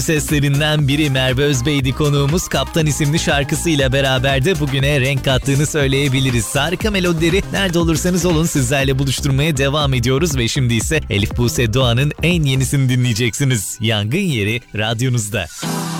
Seslerinden biri Merve Özbey'di konuğumuz. Kaptan isimli şarkısıyla beraber de bugüne renk kattığını söyleyebiliriz. Harika melodileri nerede olursanız olun sizlerle buluşturmaya devam ediyoruz ve şimdi ise Elif Buse Doğan'ın en yenisini dinleyeceksiniz. Yangın Yeri radyonuzda.